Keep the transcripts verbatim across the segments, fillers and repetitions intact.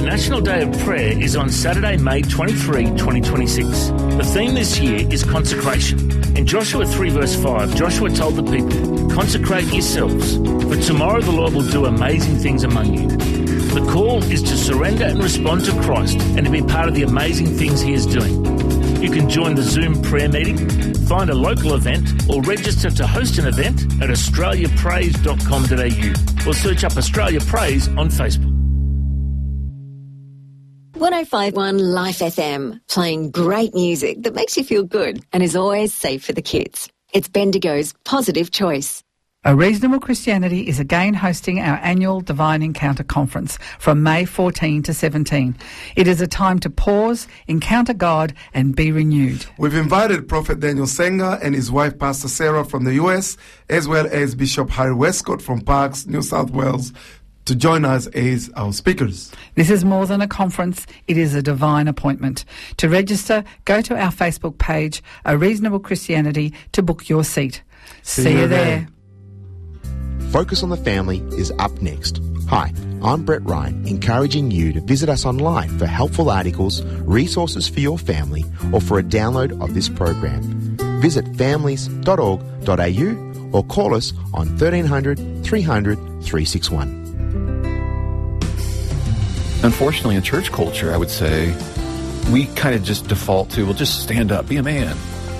National Day of Prayer is on Saturday, May twenty-third, twenty twenty-six. The theme this year is consecration. In Joshua three verse five, Joshua told the people, "Consecrate yourselves, for tomorrow the Lord will do amazing things among you." The call is to surrender and respond to Christ and to be part of the amazing things he is doing. You can join the Zoom prayer meeting, find a local event, or register to host an event at australia praise dot com dot a u or search up Australia Praise on Facebook. one oh five point one Life F M, playing great music that makes you feel good and is always safe for the kids. It's Bendigo's Positive Choice. A Reasonable Christianity is again hosting our annual Divine Encounter Conference from May fourteenth to seventeenth. It is a time to pause, encounter God and be renewed. We've invited Prophet Daniel Senga and his wife Pastor Sarah from the U S, as well as Bishop Harry Westcott from Parkes, New South Wales, to join us as our speakers. This is more than a conference, it is a divine appointment. To register, go to our Facebook page, A Reasonable Christianity, to book your seat. See, See you there. there. Focus on the Family is up next. Hi, I'm Brett Ryan, encouraging you to visit us online for helpful articles, resources for your family, or for a download of this program. Visit families dot org dot a u or call us on thirteen hundred, three hundred, three six one. Unfortunately, in church culture, I would say, we kind of just default to, well, just stand up, be a man.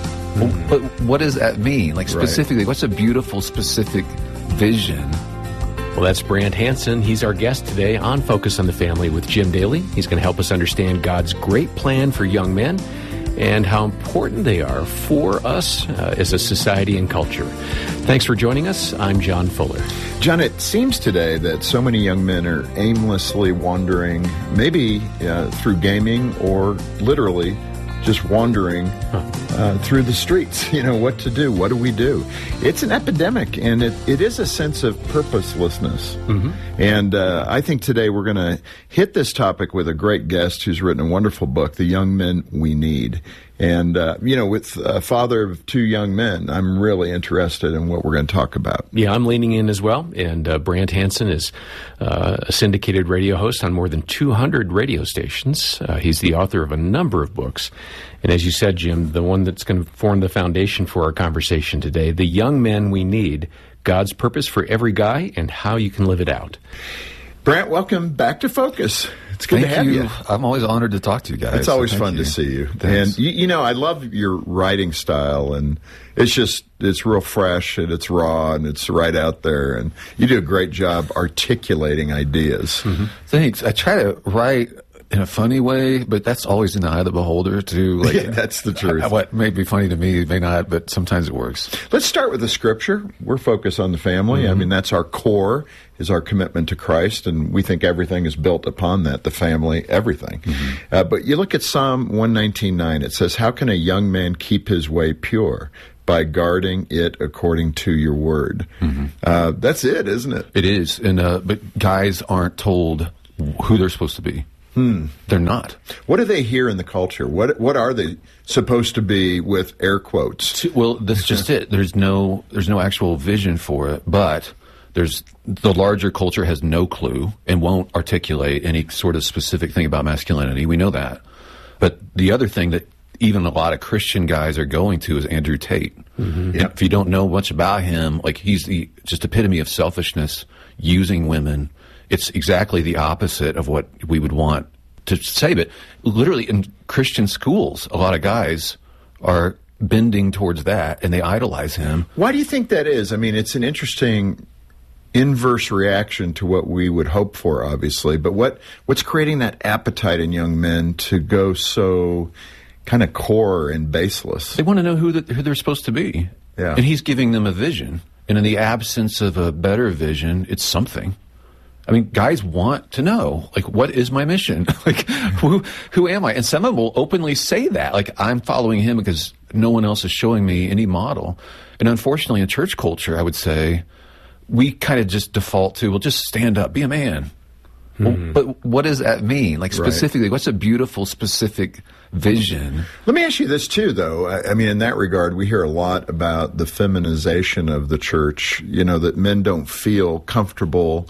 Mm. Well, but what does that mean? Like, specifically, right. What's a beautiful, specific vision? Well, that's Brant Hansen. He's our guest today on Focus on the Family with Jim Daly. He's going to help us understand God's great plan for young men and how important they are for us uh, as a society and culture. Thanks for joining us. I'm John Fuller. John, it seems today that so many young men are aimlessly wandering, maybe uh, through gaming or literally just wandering uh, through the streets. You know, what to do? What do we do? It's an epidemic, and it, it is a sense of purposelessness. Mm-hmm. And uh, I think today we're going to hit this topic with a great guest who's written a wonderful book, The Young Men We Need. And, uh, you know, with a father of two young men, I'm really interested in what we're going to talk about. Yeah, I'm leaning in as well. And uh, Brant Hansen is uh, a syndicated radio host on more than two hundred radio stations. Uh, he's the author of a number of books. And as you said, Jim, the one that's going to form the foundation for our conversation today, The Young Men We Need, God's Purpose for Every Guy and How You Can Live It Out. Brant, welcome back to Focus. It's good Thank to have you. you. I'm always honored to talk to you guys. It's always so fun you. to see you. Thanks. And, you, you know, I love your writing style, and it's just, it's real fresh, and it's raw, and it's right out there, and you do a great job articulating ideas. Mm-hmm. Thanks. I try to write in a funny way, but that's always in the eye of the beholder, too. Like, yeah, that's the truth. What may be funny to me may not, but sometimes it works. Let's start with the scripture. We're focused on the family. Mm-hmm. I mean, that's our core, is our commitment to Christ, and we think everything is built upon that, the family, everything. Mm-hmm. Uh, but you look at Psalm one nineteen nine, it says, "How can a young man keep his way pure? By guarding it according to your word." Mm-hmm. Uh, that's it, isn't it? It is. And uh, but guys aren't told who they're supposed to be. Hmm. They're not. What do they hear in the culture? What what are they supposed to be with air quotes? Well, that's just it. There's no there's no actual vision for it, but there's the larger culture has no clue and won't articulate any sort of specific thing about masculinity. We know that. But the other thing that even a lot of Christian guys are going to is Andrew Tate. Mm-hmm. Yep. If you don't know much about him, like he's the just epitome of selfishness, using women. It's exactly the opposite of what we would want to say. But literally in Christian schools, a lot of guys are bending towards that, and they idolize him. Why do you think that is? I mean, it's an interesting inverse reaction to what we would hope for, obviously. But what what's creating that appetite in young men to go so kind of core and baseless? They want to know who, the, who they're supposed to be. Yeah. And he's giving them a vision. And in the absence of a better vision, it's something. I mean, guys want to know, like, what is my mission? Like, who who am I? And some of them will openly say that, like, I'm following him because no one else is showing me any model. And unfortunately, in church culture, I would say, we kind of just default to, well, just stand up, be a man. Mm-hmm. Well, but what does that mean? Like, specifically, right. What's a beautiful, specific vision? Let me ask you this, too, though. I, I mean, in that regard, we hear a lot about the feminization of the church, you know, that men don't feel comfortable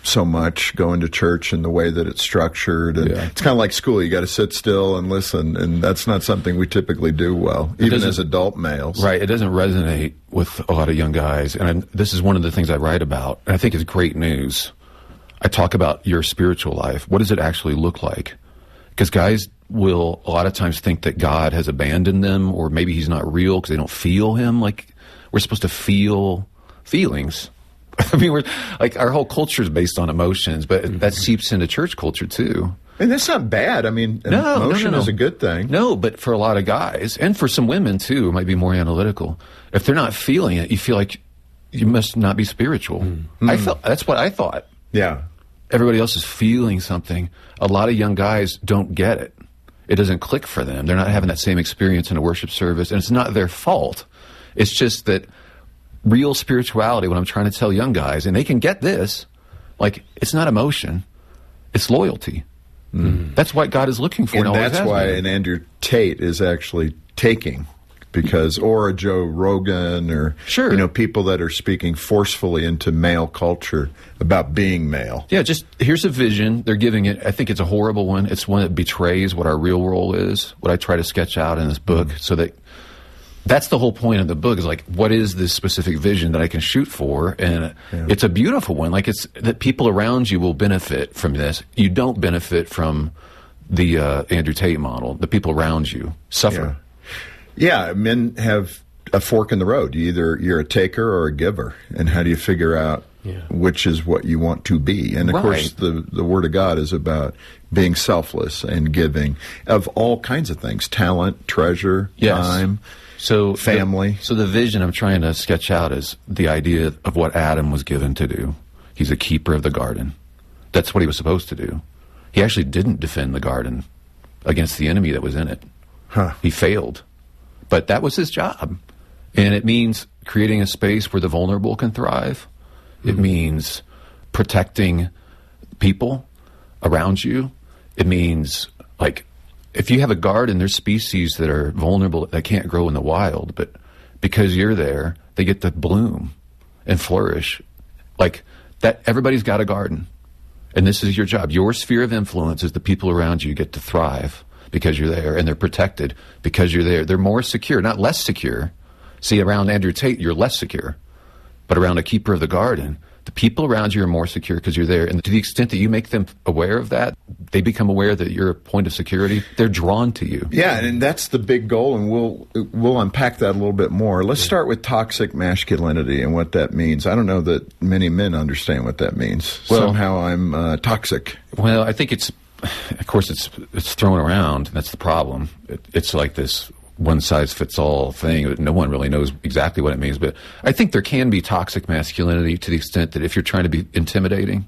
so much going to church and the way that it's structured. And Yeah. it's kind of like school. You got to sit still and listen, and that's not something we typically do well, even doesn't- as adult males. Right. It doesn't resonate with a lot of young guys. And I, this is one of the things I write about, and I think is great news. I talk about your spiritual life. What does it actually look like? Because guys will a lot of times think that God has abandoned them, or maybe he's not real because they don't feel him. Like, we're supposed to feel feelings. I mean, we're like, our whole culture is based on emotions, but mm-hmm. that seeps into church culture too. And that's not bad. I mean, no, emotion no, no, no. is a good thing. No, but for a lot of guys, and for some women too, who might be more analytical, if they're not feeling it, you feel like you must not be spiritual. Mm-hmm. I felt that's what I thought. Yeah. Everybody else is feeling something. A lot of young guys don't get it. It doesn't click for them. They're not having that same experience in a worship service, and it's not their fault. It's just that real spirituality, what I'm trying to tell young guys, and they can get this, like, it's not emotion, it's loyalty. Mm. That's what God is looking for. And, and that's always has why been. an Andrew Tate is actually taking, because, or a Joe Rogan, or, sure. you know, people that are speaking forcefully into male culture about being male. Yeah, just here's a vision. They're giving it. I think it's a horrible one. It's one that betrays what our real role is, what I try to sketch out in this book, mm. so that that's the whole point of the book, is like, what is this specific vision that I can shoot for? And yeah. it's a beautiful one. Like, it's that people around you will benefit from this. You don't benefit from the uh, Andrew Tate model. The people around you suffer. Yeah. Yeah, men have a fork in the road. You either you're a taker or a giver, and how do you figure out yeah. which is what you want to be? And of right. course, the the Word of God is about being selfless and giving of all kinds of things: talent, treasure, yes. time, so family. The, so the vision I'm trying to sketch out is the idea of what Adam was given to do. He's a keeper of the garden. That's what he was supposed to do. He actually didn't defend the garden against the enemy that was in it. Huh. He failed. But that was his job. And it means creating a space where the vulnerable can thrive. It mm-hmm. means protecting people around you. It means, like, if you have a garden, there's species that are vulnerable that can't grow in the wild, but because you're there, they get to bloom and flourish. Like, that, everybody's got a garden. And this is your job. Your sphere of influence is the people around you get to thrive because you're there, and they're protected because you're there. They're more secure, not less secure. See, around Andrew Tate, you're less secure. But around a keeper of the garden, the people around you are more secure because you're there. And to the extent that you make them aware of that, they become aware that you're a point of security. They're drawn to you. Yeah, and that's the big goal, and we'll we'll unpack that a little bit more. Let's start with toxic masculinity and what that means. I don't know that many men understand what that means. Well, Somehow I'm uh, toxic. Well, I think it's, of course, it's it's thrown around. That's the problem. It, it's like this one-size-fits-all thing. No one really knows exactly what it means. But I think there can be toxic masculinity to the extent that if you're trying to be intimidating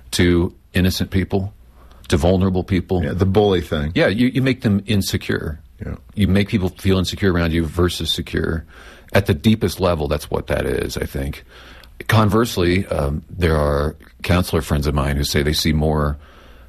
to innocent people, to vulnerable people. Yeah, the bully thing. Yeah, you, you make them insecure. Yeah. You make people feel insecure around you versus secure. At the deepest level, that's what that is, I think. Conversely, um, there are counselor friends of mine who say they see more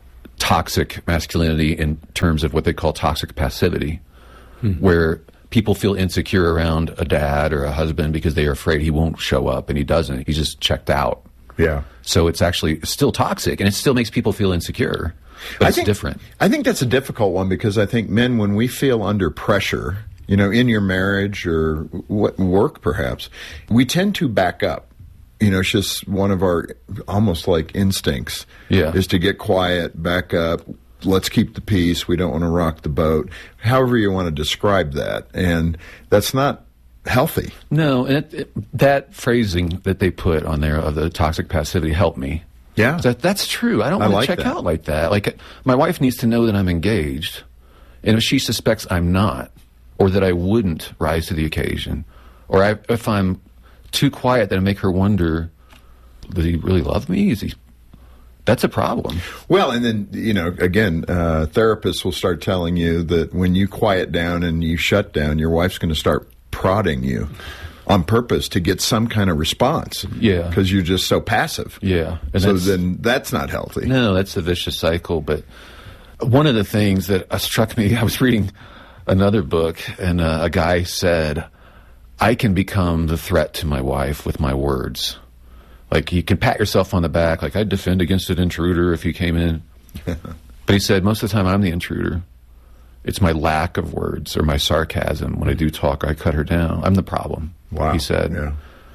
toxic masculinity in terms of what they call toxic passivity, hmm. where people feel insecure around a dad or a husband because they are afraid he won't show up, and he doesn't. He's just checked out. Yeah. So it's actually still toxic, and it still makes people feel insecure, but I it's think, different. I think that's a difficult one, because I think men, when we feel under pressure, you know, in your marriage or what, work perhaps, we tend to back up. You know, it's just one of our almost like instincts yeah. is to get quiet, back up, let's keep the peace, we don't want to rock the boat, however you want to describe that. And that's not healthy. No, and it, it, that phrasing that they put on there of the toxic passivity helped me. Yeah. That, that's true. I don't I want like to check that. out like that. Like, my wife needs to know that I'm engaged. And if she suspects I'm not, or that I wouldn't rise to the occasion, or I, if I'm too quiet, that I make her wonder, does he really love me? Is he... That's a problem. Well, and then, you know, again, uh, therapists will start telling you that when you quiet down and you shut down, your wife's going to start prodding you on purpose to get some kind of response. Yeah. Because you're just so passive. Yeah. And so that's, then that's not healthy. No, that's a vicious cycle. But one of the things that uh, struck me, I was reading another book, and uh, a guy said, I can become the threat to my wife with my words. Like, you can pat yourself on the back, like, I'd defend against an intruder if he came in. But he said, most of the time I'm the intruder. It's my lack of words or my sarcasm. When I do talk, I cut her down. I'm the problem, Wow. he said. Yeah.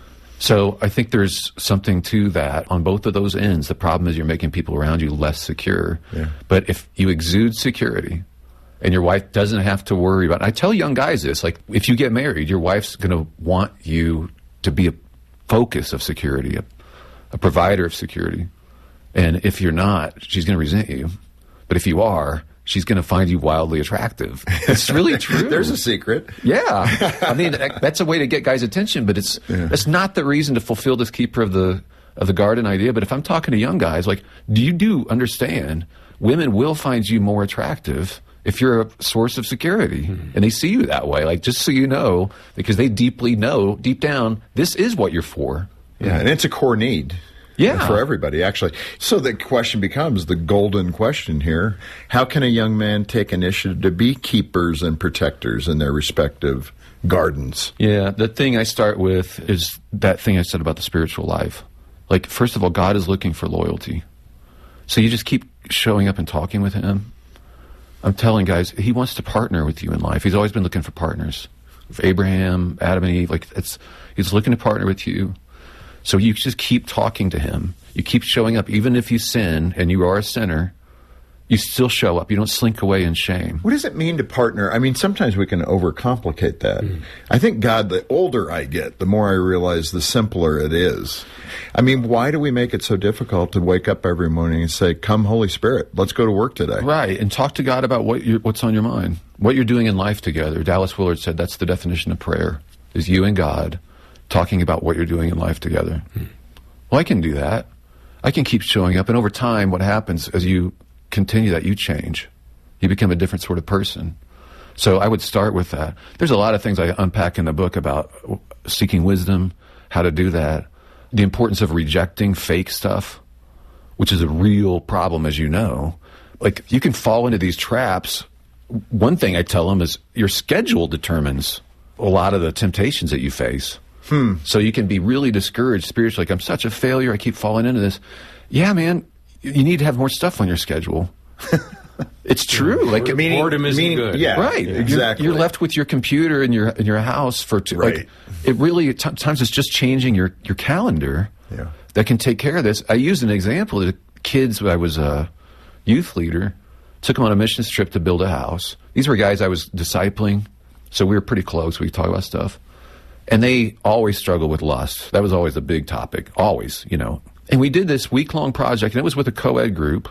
So I think there's something to that on both of those ends. The problem is you're making people around you less secure. Yeah. But if you exude security and your wife doesn't have to worry about it, I tell young guys this, like, if you get married, your wife's going to want you to be a focus of security, a, a provider of security. And if you're not, she's going to resent you. But if you are, she's going to find you wildly attractive. It's really true. There's a secret. Yeah. I mean, that's a way to get guys' attention, but it's Yeah. that's not the reason to fulfill this keeper of the of the garden idea. But if I'm talking to young guys, like, do you do understand women will find you more attractive if you're a source of security, mm-hmm. and they see you that way? Like, just so you know, because they deeply know, deep down, this is what you're for. Yeah, and it's a core need. Yeah. For everybody, actually. So the question becomes, the golden question here, how can a young man take initiative to be keepers and protectors in their respective gardens? Yeah, the thing I start with is that thing I said about the spiritual life. Like, first of all, God is looking for loyalty. So you just keep showing up and talking with him. I'm telling guys, he wants to partner with you in life. He's always been looking for partners. For Abraham, Adam and Eve, like, it's, he's looking to partner with you. So you just keep talking to him. You keep showing up. Even if you sin, and you are a sinner, you still show up. You don't slink away in shame. What does it mean to partner? I mean, sometimes we can overcomplicate that. Mm. I think, God, the older I get, the more I realize the simpler it is. I mean, why do we make it so difficult to wake up every morning and say, come, Holy Spirit, let's go to work today? Right, and talk to God about what you're, what's on your mind, what you're doing in life together. Dallas Willard said that's the definition of prayer, is you and God talking about what you're doing in life together. Hmm. Well, I can do that. I can keep showing up. And over time, what happens as you continue that, you change. You become a different sort of person. So I would start with that. There's a lot of things I unpack in the book about seeking wisdom, how to do that, the importance of rejecting fake stuff, which is a real problem, as you know. Like, you can fall into these traps. One thing I tell them is your schedule determines a lot of the temptations that you face. Hmm. So you can be really discouraged spiritually. Like, I'm such a failure. I keep falling into this. Yeah, man, you need to have more stuff on your schedule. It's true. Like, meaning, boredom isn't meaning, good. Yeah, right. Yeah, exactly. You're, you're left with your computer in your in your house for two, right. Like, it really at t- times it's just changing your your calendar. Yeah. That can take care of this. I used an example. The kids, when I was a youth leader, took them on a missions trip to build a house. These were guys I was discipling, so we were pretty close. We talk about stuff. And they always struggle with lust. That was always a big topic, always, you know. And we did this week-long project, and it was with a co-ed group.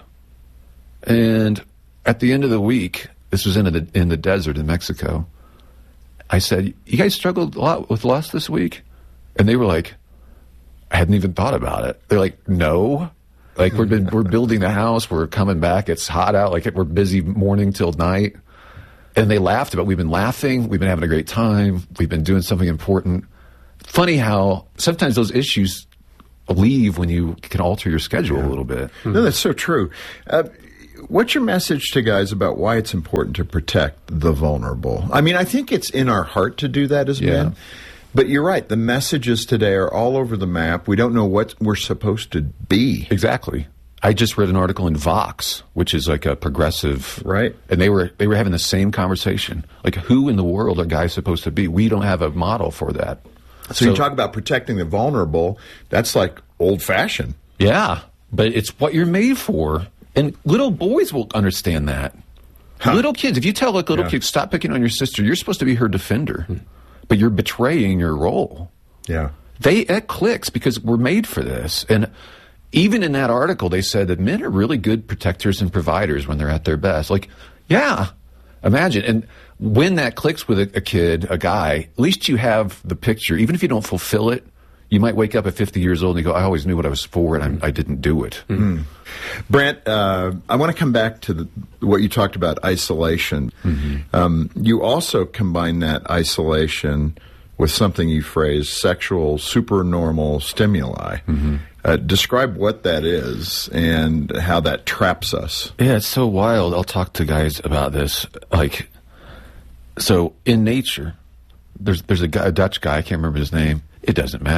And at the end of the week, this was in the in the desert in Mexico, I said, you guys struggled a lot with lust this week? And they were like, I hadn't even thought about it. They're like, no. Like, we've been, we're building the house, we're coming back, it's hot out, like, we're busy morning till night. And they laughed about, we've been laughing, we've been having a great time, we've been doing something important. Funny how sometimes those issues leave when you can alter your schedule yeah. a little bit. No, that's so true. Uh, what's your message to guys about why it's important to protect the vulnerable? I mean, I think it's in our heart to do that as yeah. men. But you're right. The messages today are all over the map. We don't know what we're supposed to be. Exactly. I just read an article in Vox, which is like a progressive, right? And they were they were having the same conversation. Like, who in the world are guys supposed to be? We don't have a model for that. So, so you talk about protecting the vulnerable. That's like old-fashioned. Yeah, but it's what you're made for, and little boys will understand that. Huh. Little kids, if you tell like little yeah. kids, stop picking on your sister, you're supposed to be her defender, hmm. but you're betraying your role. Yeah, they that clicks because we're made for this. And even in that article, they said that men are really good protectors and providers when they're at their best. Like, yeah, imagine. And when that clicks with a, a kid, a guy, at least you have the picture. Even if you don't fulfill it, you might wake up at fifty years old and you go, I always knew what I was for, and I'm, I didn't do it. Mm-hmm. Brant, uh, I want to come back to the, what you talked about, isolation. Mm-hmm. Um, you also combine that isolation with something you phrased, sexual supernormal stimuli. Mm-hmm. Uh, describe what that is and how that traps us. Yeah, it's so wild. I'll talk to guys about this. Like, so in nature, there's there's a, guy, a Dutch guy, I can't remember his name. It doesn't matter.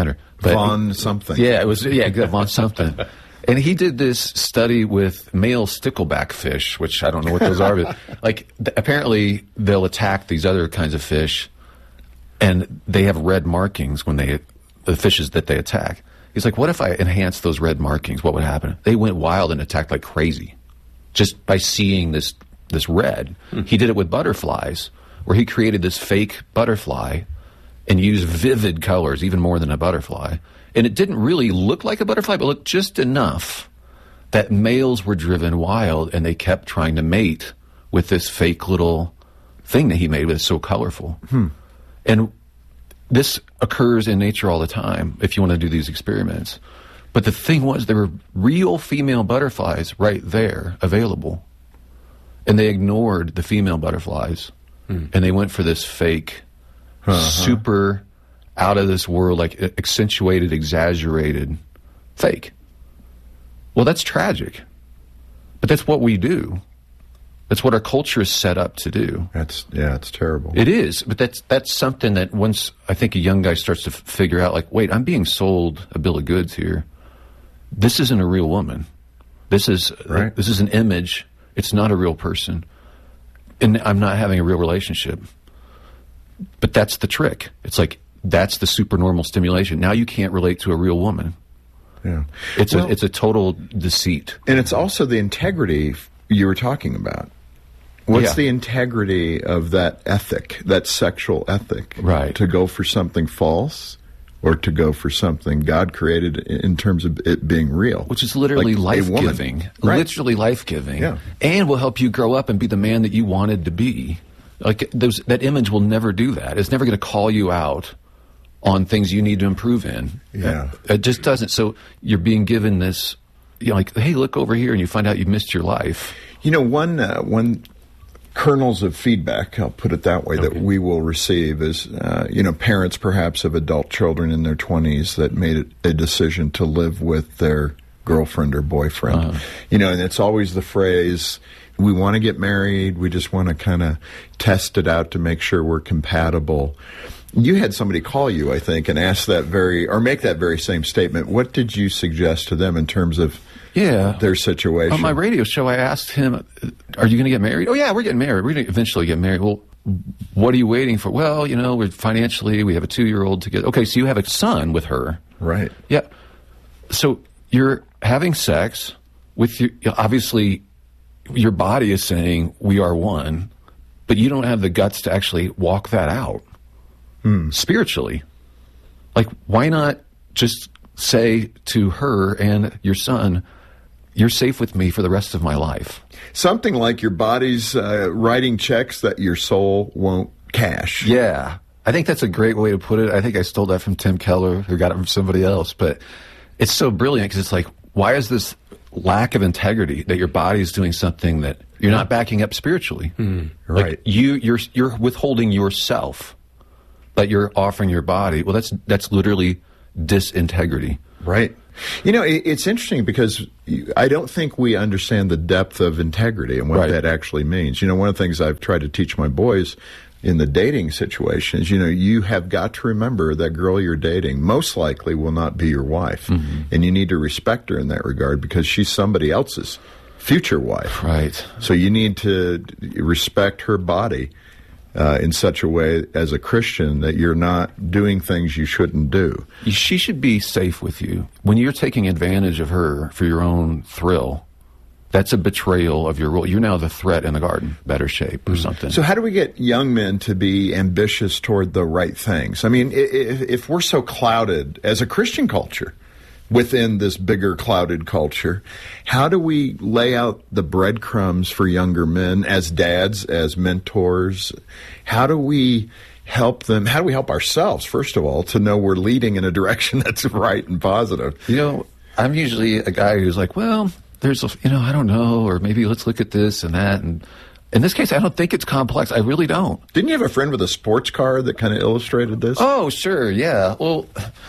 But Von something. Yeah, it was yeah Von something. And he did this study with male stickleback fish, which I don't know what those are, but like th- apparently they'll attack these other kinds of fish, and they have red markings when they the fishes that they attack. He's like, what if I enhanced those red markings? What would happen? They went wild and attacked like crazy, just by seeing this this red. Hmm. He did it with butterflies, where he created this fake butterfly and used vivid colors, even more than a butterfly. And it didn't really look like a butterfly, but looked just enough that males were driven wild, and they kept trying to mate with this fake little thing that he made that's so colorful. Hmm. And this occurs in nature all the time if you want to do these experiments. But the thing was, there were real female butterflies right there available. And they ignored the female butterflies, hmm. and they went for this fake, uh-huh. super out of this world, like accentuated, exaggerated fake. Well, that's tragic. But that's what we do. That's what our culture is set up to do. That's yeah, it's terrible. It is, but that's that's something that once I think a young guy starts to f- figure out, like, wait, I'm being sold a bill of goods here. This isn't a real woman. This is right. uh, this is an image. It's not a real person, and I'm not having a real relationship. But that's the trick. It's like, that's the supernormal stimulation. Now you can't relate to a real woman. Yeah, it's well, a it's a total deceit, and it's also the integrity you were talking about. What's yeah. the integrity of that ethic, that sexual ethic? Right. To go for something false, or to go for something God created in terms of it being real, which is literally like life-giving, right. literally life-giving, yeah. and will help you grow up and be the man that you wanted to be. Like those, that image will never do that. It's never going to call you out on things you need to improve in. Yeah. It just doesn't. So you're being given this, you know, like, hey, look over here, and you find out you missed your life. You know, one uh, one kernels of feedback, I'll put it that way, okay. that we will receive is, uh, you know, parents perhaps of adult children in their twenties that made a decision to live with their girlfriend or boyfriend. Uh-huh. You know, and it's always the phrase, we want to get married, we just want to kind of test it out to make sure we're compatible. You had somebody call you, I think, and ask that very, or make that very same statement. What did you suggest to them in terms of yeah. their situation? On my radio show, I asked him, are you going to get married? Oh, yeah, we're getting married. We're going to eventually get married. Well, what are you waiting for? Well, you know, we're financially, we have a two-year-old together. Okay, so you have a son with her. Right. Yeah. So you're having sex with your, obviously, your body is saying we are one, but you don't have the guts to actually walk that out. Hmm. Spiritually. Like, why not just say to her and your son, you're safe with me for the rest of my life? Something like your body's uh, writing checks that your soul won't cash. Yeah. I think that's a great way to put it. I think I stole that from Tim Keller, who got it from somebody else. But it's so brilliant because it's like, why is this lack of integrity that your body is doing something that you're not backing up spiritually? Hmm. Right. Like you, you're, you're withholding yourself, but you're offering your body. Well, that's that's literally disintegrity. Right. You know, it, it's interesting because I don't think we understand the depth of integrity and what right. that actually means. You know, one of the things I've tried to teach my boys in the dating situation is, you know, you have got to remember that girl you're dating most likely will not be your wife. Mm-hmm. And you need to respect her in that regard because she's somebody else's future wife. Right. So you need to respect her body. Uh, in such a way as a Christian that you're not doing things you shouldn't do. She should be safe with you. When you're taking advantage of her for your own thrill, that's a betrayal of your role. You're now the threat in the garden, better shape or mm-hmm. something. So how do we get young men to be ambitious toward the right things? I mean, if, if we're so clouded as a Christian culture, within this bigger clouded culture, how do we lay out the breadcrumbs for younger men as dads, as mentors? How do we help them? How do we help ourselves, first of all, to know we're leading in a direction that's right and positive? You know, I'm usually a guy who's like, well, there's, a, you know, I don't know, or maybe let's look at this and that. And in this case, I don't think it's complex. I really don't. Didn't you have a friend with a sports car that kind of illustrated this? Oh, sure, yeah. Well,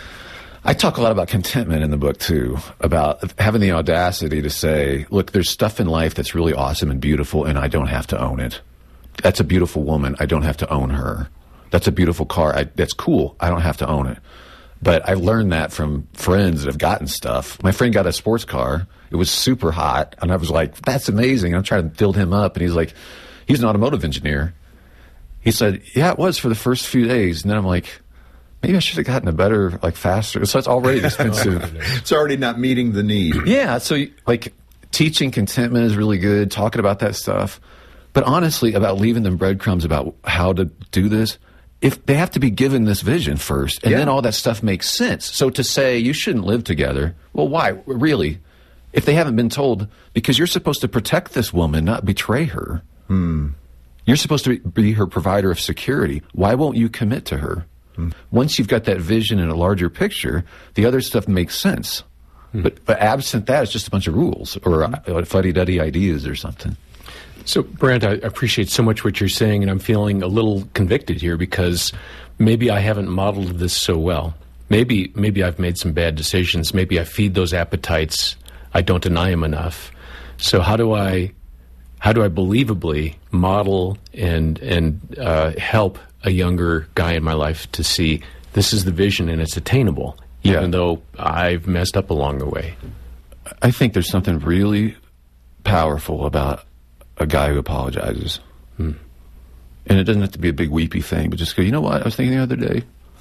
I talk a lot about contentment in the book, too, about having the audacity to say, look, there's stuff in life that's really awesome and beautiful, and I don't have to own it. That's a beautiful woman. I don't have to own her. That's a beautiful car. I, that's cool. I don't have to own it. But I learned that from friends that have gotten stuff. My friend got a sports car. It was super hot. And I was like, that's amazing. And I'm trying to build him up. And he's like, he's an automotive engineer. He said, yeah, it was for the first few days. And then I'm like, maybe I should have gotten a better, like faster. So it's already expensive. It's already not meeting the need. Yeah. So like teaching contentment is really good, talking about that stuff. But honestly, about leaving them breadcrumbs about how to do this, if they have to be given this vision first, and Yeah. then all that stuff makes sense. So to say you shouldn't live together, well, why? Really? If they haven't been told, because you're supposed to protect this woman, not betray her. Hmm. You're supposed to be her provider of security. Why won't you commit to her? Hmm. Once you've got that vision in a larger picture, the other stuff makes sense. Hmm. But, but absent that, it's just a bunch of rules or hmm. fuddy-duddy ideas or something. So, Brent, I appreciate so much what you're saying, and I'm feeling a little convicted here because maybe I haven't modeled this so well. Maybe maybe I've made some bad decisions. Maybe I feed those appetites. I don't deny them enough. So how do I how do I believably model and and uh, help a younger guy in my life to see this is the vision and it's attainable, Yeah. even though I've messed up along the way? I think there's something really powerful about a guy who apologizes. Hmm. And it doesn't have to be a big weepy thing, but just go, you know what? I was thinking the other day,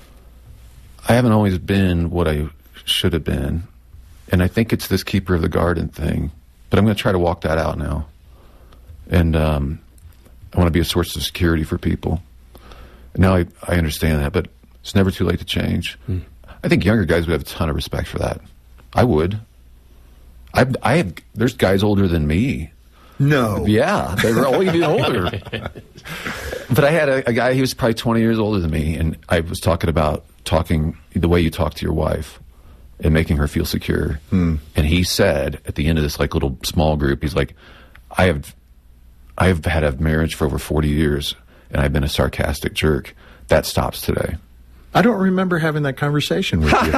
I haven't always been what I should have been. And I think it's this keeper of the garden thing. But I'm going to try to walk that out now. And um, I want to be a source of security for people. Now I, I understand that, but it's never too late to change. Hmm. I think younger guys would have a ton of respect for that. I would. I, I have, there's guys older than me. No. Yeah, they were all even older. But I had a, a guy, he was probably twenty years older than me, and I was talking about talking the way you talk to your wife and making her feel secure. Hmm. And he said at the end of this like little small group, he's like, I have I have had a marriage for over forty years, and I've been a sarcastic jerk. That stops today. I don't remember having that conversation with you. No,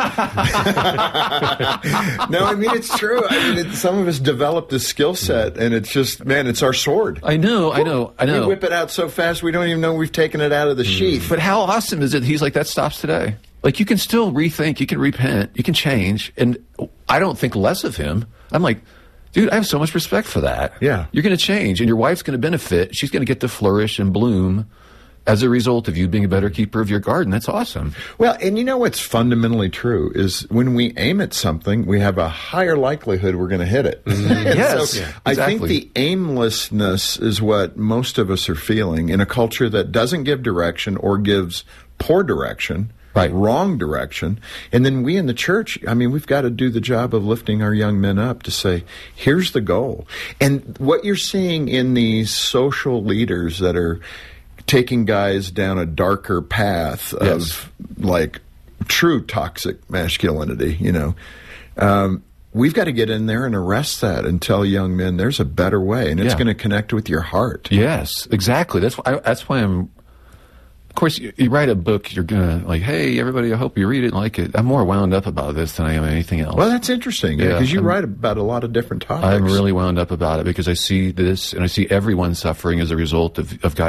I mean, it's true. I mean, it, some of us developed this skill set, and it's just, man, it's our sword. I know, I know, I know. We whip it out so fast, we don't even know we've taken it out of the mm. sheath. But how awesome is it? He's like, that stops today. Like, you can still rethink, you can repent, you can change, and I don't think less of him. I'm like, dude, I have so much respect for that. Yeah. You're going to change, and your wife's going to benefit. She's going to get to flourish and bloom as a result of you being a better keeper of your garden. That's awesome. Well, and you know what's fundamentally true is when we aim at something, we have a higher likelihood we're going to hit it. Mm-hmm. Yes, so yeah, I exactly. think the aimlessness is what most of us are feeling in a culture that doesn't give direction or gives poor direction. Right. Wrong direction. And then we in the church, I mean, we've got to do the job of lifting our young men up to say, here's the goal. And what you're seeing in these social leaders that are taking guys down a darker path of yes. like true toxic masculinity, you know, um, we've got to get in there and arrest that and tell young men there's a better way, and it's yeah. going to connect with your heart. Yes, exactly. That's why. I, that's why I'm. Of course, you, you write a book, you're gonna like, hey, everybody, I hope you read it and like it. I'm more wound up about this than I am anything else. Well, that's interesting because Yeah, you I'm- write about a lot of different topics. I'm really wound up about it because I see this and I see everyone suffering as a result of, of guys